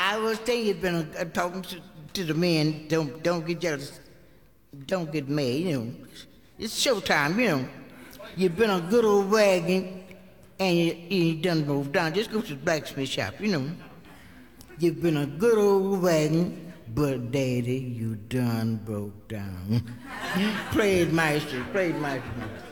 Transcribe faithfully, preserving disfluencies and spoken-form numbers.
I was saying you've been uh, talking to, to the men. Don't don't get jealous. Don't get mad. You know, it's showtime. You know, you've been a good old wagon, and you, you done broke down. Just go to the blacksmith shop. You know, you've been a good old wagon, but daddy, you done broke down. Play it, maestro. Play it, maestro.